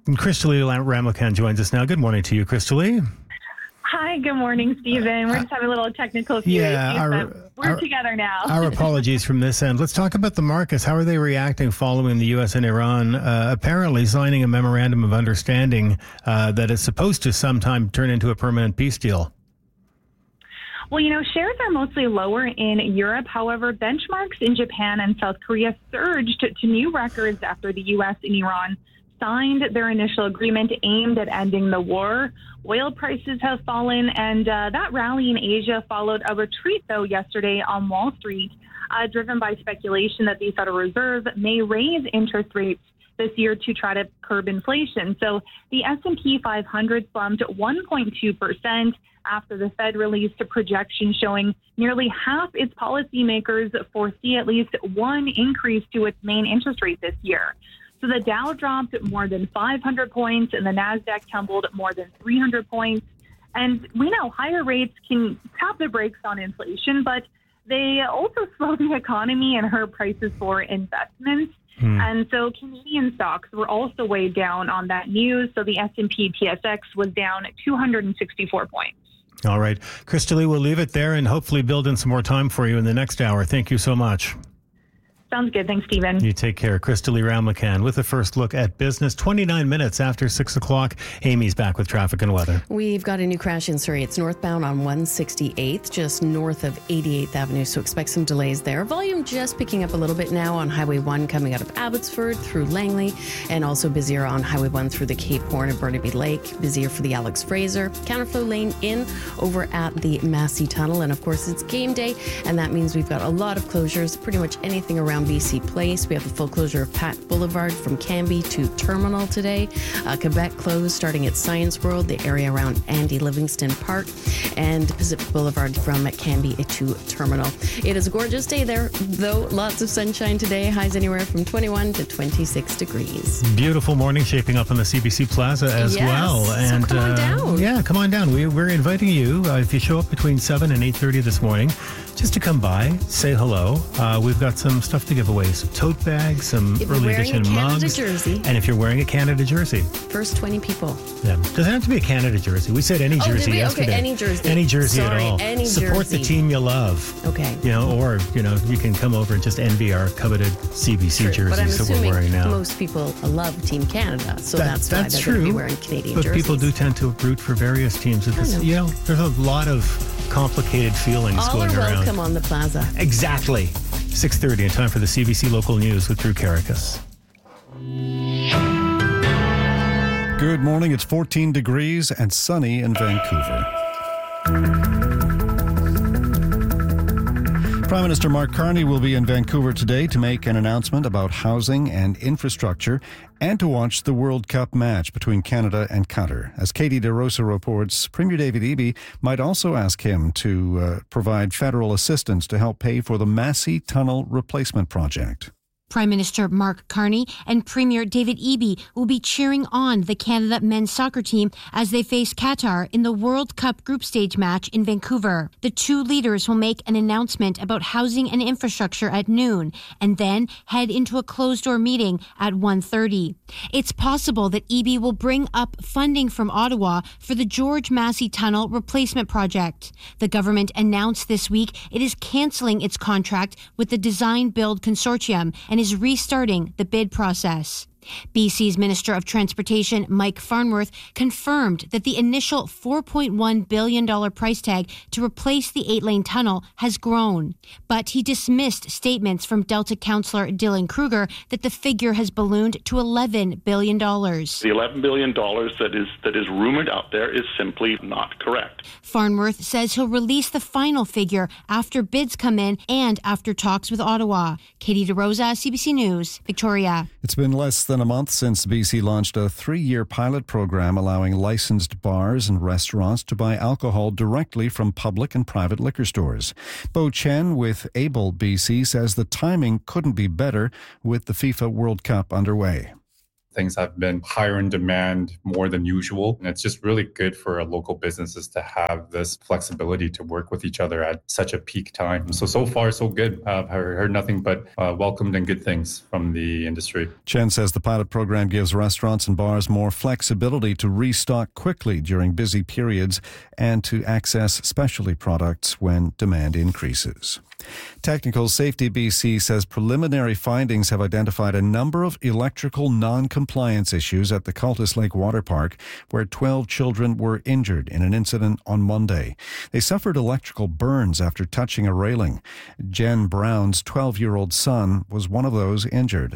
And Crystalie Ramlakan joins us now. Good morning to you, Crystalie. Hi, good morning, Stephen. We're just having a little technical issues, but we're together now. Our apologies from this end. Let's talk about the markets. How are they reacting following the U.S. and Iran apparently signing a memorandum of understanding that is supposed to sometime turn into a permanent peace deal? Well, shares are mostly lower in Europe. However, benchmarks in Japan and South Korea surged to new records after the U.S. and Iran signed their initial agreement aimed at ending the war. Oil prices have fallen, and that rally in Asia followed a retreat, though, yesterday on Wall Street, driven by speculation that the Federal Reserve may raise interest rates this year to try to curb inflation. So the S&P 500 slumped 1.2% after the Fed released a projection showing nearly half its policymakers foresee at least one increase to its main interest rate this year. So the Dow dropped more than 500 points and the NASDAQ tumbled more than 300 points. And we know higher rates can tap the brakes on inflation, but they also slow the economy and hurt prices for investments. And so Canadian stocks were also weighed down on that news. So the S&P TSX was down 264 points. All right. Crystalie, we'll leave it there and hopefully build in some more time for you in the next hour. Thank you so much. Sounds good. Thanks, Stephen. You take care. Crystalie Ramlakan with a first look at business. 29 minutes after 6 o'clock. Amy's back with traffic and weather. We've got a new crash in Surrey. It's northbound on 168th, just north of 88th Avenue, so expect some delays there. Volume just picking up a little bit now on Highway 1 coming out of Abbotsford through Langley, and also busier on Highway 1 through the Cape Horn and Burnaby Lake. Busier for the Alex Fraser. Counterflow lane in over at the Massey Tunnel, and of course it's game day, and that means we've got a lot of closures, pretty much anything around BC Place. We have the full closure of Pat Boulevard from Cambie to Terminal today. Quebec closed starting at Science World, the area around Andy Livingston Park, and Pacific Boulevard from Cambie to Terminal. It is a gorgeous day there, though. Lots of sunshine today. Highs anywhere from 21 to 26 degrees. Beautiful morning shaping up on the CBC Plaza as well. And so come on down. Yeah, come on down. We're inviting you, if you show up between 7 and 8:30 this morning, just to come by, say hello. We've got some stuff to give away. Some tote bags, some early edition mugs. Jersey. And if you're wearing a Canada jersey. First 20 people. Yeah. Doesn't have to be a Canada jersey. We said any jersey yesterday. Okay, any jersey. Any jersey at all. Any Support jersey. the team you love. Okay. Or you can come over and just envy our coveted CBC jerseys that we're wearing now. Most people love Team Canada, so that's why they're true. going to be wearing Canadian jerseys. But people do tend to root for various teams. There's a lot of complicated feelings going around. All are welcome on the plaza. Exactly. 6:30 and time for the CBC Local News with Drew Caracas. Good morning. It's 14 degrees and sunny in Vancouver. Prime Minister Mark Carney will be in Vancouver today to make an announcement about housing and infrastructure and to watch the World Cup match between Canada and Qatar. As Katie DeRosa reports, Premier David Eby might also ask him to provide federal assistance to help pay for the Massey Tunnel replacement project. Prime Minister Mark Carney and Premier David Eby will be cheering on the Canada men's soccer team as they face Qatar in the World Cup group stage match in Vancouver. The two leaders will make an announcement about housing and infrastructure at noon and then head into a closed-door meeting at 1:30. It's possible that Eby will bring up funding from Ottawa for the George Massey Tunnel replacement project. The government announced this week it is cancelling its contract with the Design Build Consortium and is restarting the bid process. BC's Minister of Transportation, Mike Farnworth, confirmed that the initial $4.1 billion price tag to replace the 8-lane tunnel has grown. But he dismissed statements from Delta councillor Dylan Kruger that the figure has ballooned to $11 billion. The $11 billion that is rumored out there is simply not correct. Farnworth says he'll release the final figure after bids come in and after talks with Ottawa. Katie DeRosa, CBC News, Victoria. It's been less than a month since BC launched a 3-year pilot program allowing licensed bars and restaurants to buy alcohol directly from public and private liquor stores. Bo Chen with Able BC says the timing couldn't be better with the FIFA World Cup underway. things have been higher in demand more than usual. And it's just really good for our local businesses to have this flexibility to work with each other at such a peak time. So far, so good. I've heard nothing but welcomed and good things from the industry. Chen says the pilot program gives restaurants and bars more flexibility to restock quickly during busy periods and to access specialty products when demand increases. Technical Safety BC says preliminary findings have identified a number of electrical non-compliance issues at the Cultus Lake Water Park, where 12 children were injured in an incident on Monday. They suffered electrical burns after touching a railing. Jen Brown's 12-year-old son was one of those injured.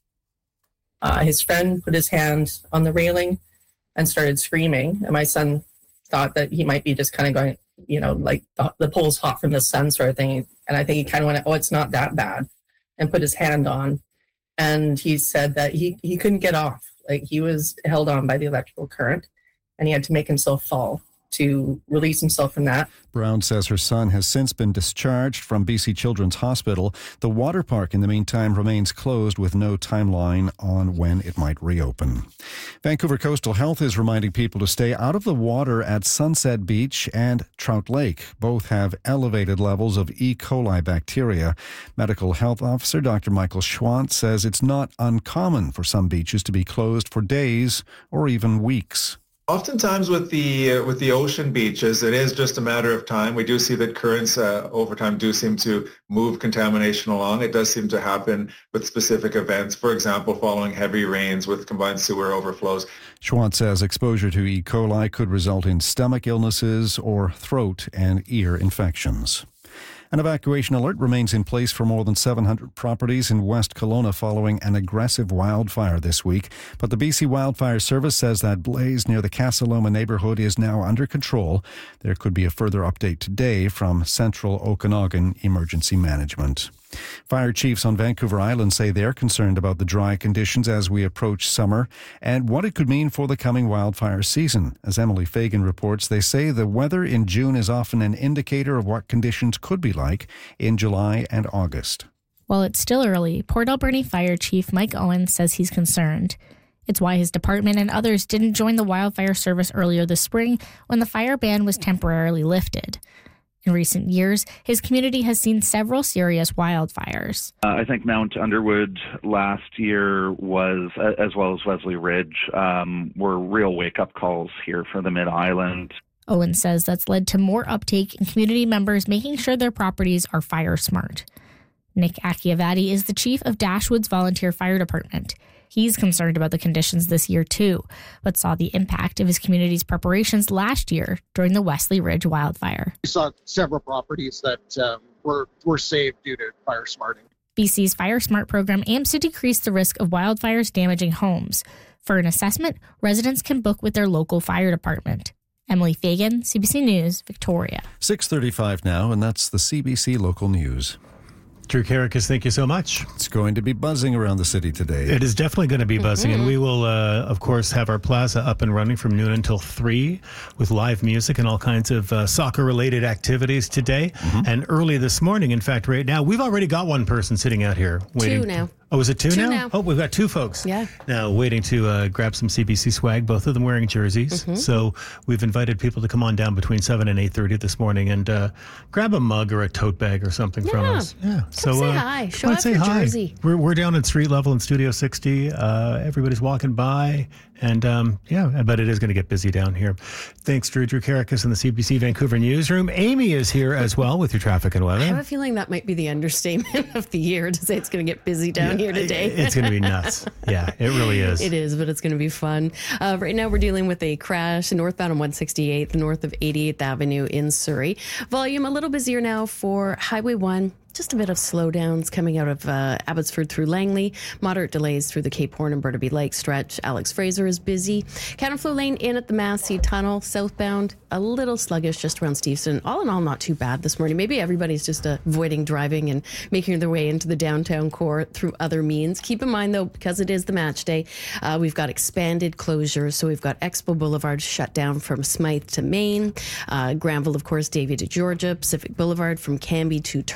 His friend put his hand on the railing and started screaming, and my son thought that he might be just kind of going, like the pole's hot from the sun sort of thing. And I think he kind of went, oh, it's not that bad, and put his hand on. And he said that he couldn't get off. Like, he was held on by the electrical current, and he had to make himself fall to release himself from that. Brown says her son has since been discharged from BC Children's Hospital. The water park, in the meantime, remains closed with no timeline on when it might reopen. Vancouver Coastal Health is reminding people to stay out of the water at Sunset Beach and Trout Lake. Both have elevated levels of E. coli bacteria. Medical Health Officer Dr. Michael Schwant says it's not uncommon for some beaches to be closed for days or even weeks. Oftentimes with the ocean beaches, it is just a matter of time. We do see that currents over time do seem to move contamination along. It does seem to happen with specific events, for example, following heavy rains with combined sewer overflows. Schwant says exposure to E. coli could result in stomach illnesses or throat and ear infections. An evacuation alert remains in place for more than 700 properties in West Kelowna following an aggressive wildfire this week. But the BC Wildfire Service says that blaze near the Casa Loma neighborhood is now under control. There could be a further update today from Central Okanagan Emergency Management. Fire chiefs on Vancouver Island say they're concerned about the dry conditions as we approach summer and what it could mean for the coming wildfire season. As Emily Fagan reports, they say the weather in June is often an indicator of what conditions could be like in July and August. While it's still early, Port Alberni Fire Chief Mike Owen says he's concerned. It's why his department and others didn't join the wildfire service earlier this spring when the fire ban was temporarily lifted. In recent years, his community has seen several serious wildfires. I think Mount Underwood last year was, as well as Wesley Ridge, were real wake-up calls here for the Mid-Island. Owen says that's led to more uptake in community members making sure their properties are fire smart. Nick Acchiavati is the chief of Dashwood's Volunteer Fire Department. He's concerned about the conditions this year too, but saw the impact of his community's preparations last year during the Wesley Ridge wildfire. We saw several properties that were saved due to fire smarting. BC's Fire Smart program aims to decrease the risk of wildfires damaging homes. For an assessment, residents can book with their local fire department. Emily Fagan, CBC News, Victoria. 6:35 now, and that's the CBC Local News. Drew Karakis, thank you so much. It's going to be buzzing around the city today. It is definitely going to be buzzing, and we will, of course, have our plaza up and running from noon until 3 with live music and all kinds of soccer-related activities today. And early this morning, in fact, right now, we've already got one person sitting out here waiting. 2 now. Oh, is it 2 now? 2 now. Oh, we've got 2 folks. Yeah. Now waiting to grab some CBC swag, both of them wearing jerseys. So we've invited people to come on down between 7 and 8:30 this morning and grab a mug or a tote bag or something from us. Yeah. So say hi. Show come off say your hi. jersey. We're down at street level in Studio 60. Everybody's walking by. And I bet it is going to get busy down here. Thanks, Drew Karakis in the CBC Vancouver newsroom. Amy is here as well with your traffic and weather. I have a feeling that might be the understatement of the year to say it's going to get busy down here today. It's going to be nuts. Yeah, it really is. It is, but it's going to be fun. Right now we're dealing with a crash northbound on 168th, north of 88th Avenue in Surrey. Volume a little busier now for Highway 1. Just a bit of slowdowns coming out of Abbotsford through Langley. Moderate delays through the Cape Horn and Burnaby Lake stretch. Alex Fraser is busy. Counterflow lane in at the Massey Tunnel. Southbound, a little sluggish just around Steveston. All in all, not too bad this morning. Maybe everybody's just avoiding driving and making their way into the downtown core through other means. Keep in mind, though, because it is the match day, we've got expanded closures. So we've got Expo Boulevard shut down from Smythe to Main. Granville, of course, Davie to Georgia. Pacific Boulevard from Cambie to Terminal today.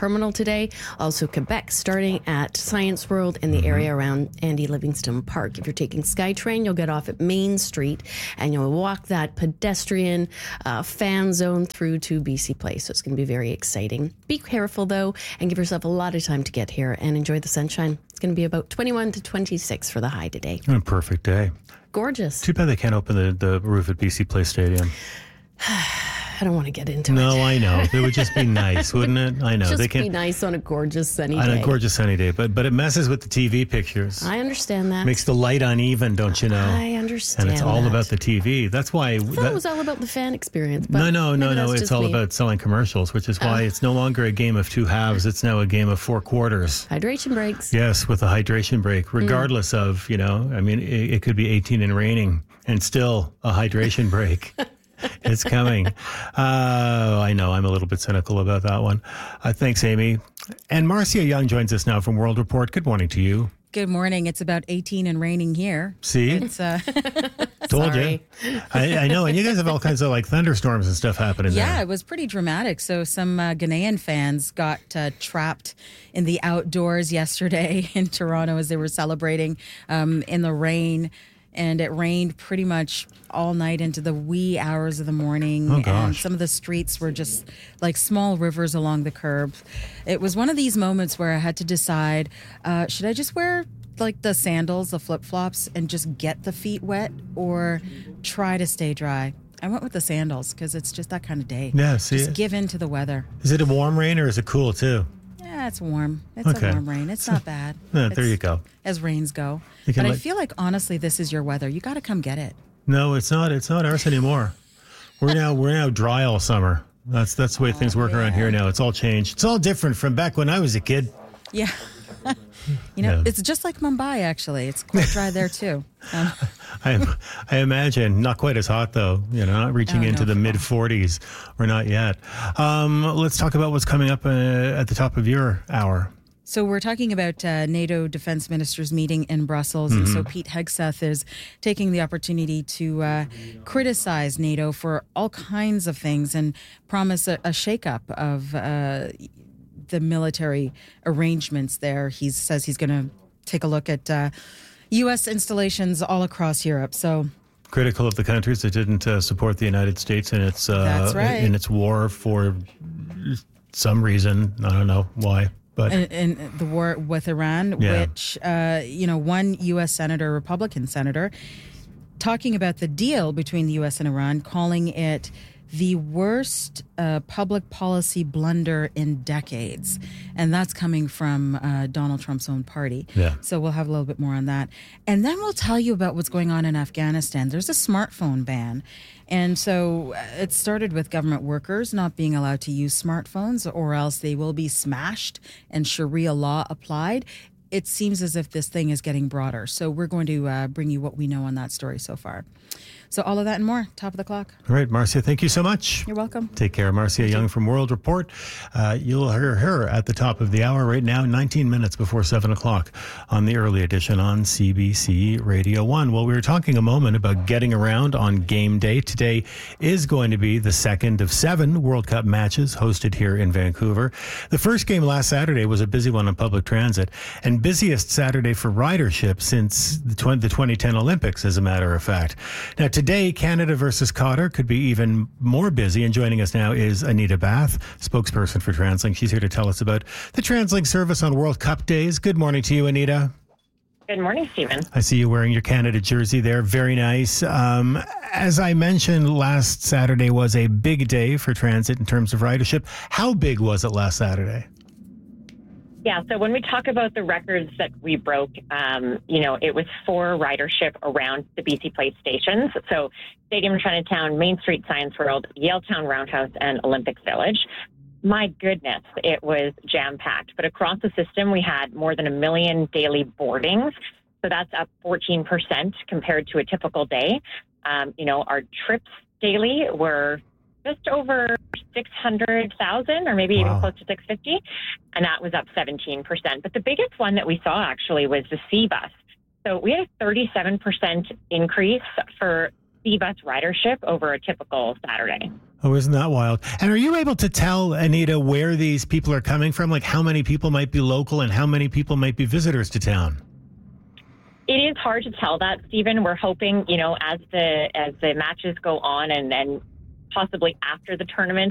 today. Also, Quebec starting at Science World in the area around Andy Livingston Park. If you're taking SkyTrain, you'll get off at Main Street and you'll walk that pedestrian fan zone through to BC Place. So it's going to be very exciting. Be careful, though, and give yourself a lot of time to get here and enjoy the sunshine. It's going to be about 21 to 26 for the high today. A perfect day. Gorgeous. Too bad they can't open the roof at BC Place Stadium. I don't want to get into it. No, I know. It would just be nice, wouldn't it? I know. Just they can be nice on a gorgeous sunny day. On a gorgeous sunny day, but it messes with the TV pictures. I understand that. Makes the light uneven, don't you know? I understand. And it's all that. about the TV. That's why. I thought it was all about the fan experience. But No. It's all me. about selling commercials, which is why it's no longer a game of two halves. It's now a game of four quarters. Hydration breaks. Yes, with a hydration break, regardless of, it could be 18 and raining and still a hydration break. It's coming. I know. I'm a little bit cynical about that one. Thanks, Amy. And Marcia Young joins us now from World Report. Good morning to you. Good morning. It's about 18 and raining here. See? It's, Told you. I know. And you guys have all kinds of thunderstorms and stuff happening there. Yeah, it was pretty dramatic. So some Ghanaian fans got trapped in the outdoors yesterday in Toronto as they were celebrating in the rain. And it rained pretty much all night into the wee hours of the morning. Oh, gosh. And some of the streets were just like small rivers along the curb. It was one of these moments where I had to decide, should I just wear the sandals, the flip-flops, and just get the feet wet, or try to stay dry? I went with the sandals because it's just that kind of day. Yeah, see. Just give in to the weather. Is it a warm rain or is it cool too? Yeah, it's warm. It's Okay. a warm rain. It's not bad. Yeah, there you go. As rains go. You can But I feel like, honestly, this is your weather. You got to come get it. No, it's not. It's not ours anymore. We're now dry all summer. That's the way things work around here now. It's all changed. It's all different from back when I was a kid. Yeah. Yeah. It's just like Mumbai, actually. It's quite dry there, too. I imagine not quite as hot though. Not reaching into the mid 40s. We're not yet. Let's talk about what's coming up at the top of your hour. So we're talking about NATO defense ministers meeting in Brussels. And so Pete Hegseth is taking the opportunity to criticize NATO for all kinds of things and promise a shakeup of the military arrangements there. He says he's going to take a look at U.S. installations all across Europe. So critical of the countries that didn't support the United States in its That's right. in its war for some reason. I don't know why. But and the war with Iran, Yeah. which, one U.S. senator, Republican senator, talking about the deal between the U.S. and Iran, calling it the worst public policy blunder in decades. And that's coming from Donald Trump's own party. Yeah. So we'll have a little bit more on that. And then we'll tell you about what's going on in Afghanistan. There's a smartphone ban. And so it started with government workers not being allowed to use smartphones, or else they will be smashed and Sharia law applied. It seems as if this thing is getting broader. So we're going to bring you what we know on that story so far. So all of that and more, top of the clock. All right, Marcia, thank you so much. You're welcome. Take care. Marcia Young from World Report. You'll hear her at the top of the hour right now, 19 minutes before 7 o'clock on the early edition on CBC Radio 1. Well, we were talking a moment about getting around on game day. Today is going to be the second of 7 World Cup matches hosted here in Vancouver. The first game last Saturday was a busy one on public transit, and busiest Saturday for ridership since the 2010 Olympics, as a matter of fact. Now, today, Canada versus Qatar could be even more busy, and joining us now is Anita Bath, spokesperson for TransLink. She's here to tell us about the TransLink service on World Cup days. Good morning to you, Anita. Good morning, Stephen. I see you wearing your Canada jersey there. Very nice. As I mentioned, last Saturday was a big day for transit in terms of ridership. How big was it last Saturday? Yeah, so when we talk about the records that we broke, it was for ridership around the BC Place stations. So Stadium Chinatown, Main Street Science World, Yaletown Roundhouse, and Olympic Village. My goodness, it was jam-packed. But across the system, we had more than 1 million daily boardings. So that's up 14% compared to a typical day. Our trips daily were just over 600,000, or maybe even close to 650, and that was up 17%. But the biggest one that we saw actually was the C-Bus. So we had a 37% increase for C-Bus ridership over a typical Saturday. Oh, isn't that wild? And are you able to tell, Anita, where these people are coming from? Like how many people might be local and how many people might be visitors to town? It is hard to tell that, Stephen. We're hoping, as the matches go on and possibly after the tournament,